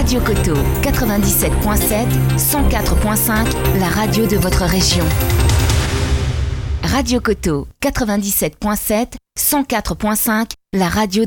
Radio Coteau 97.7, 104.5, la radio de votre région. Radio Coteau 97.7, 104.5, la radio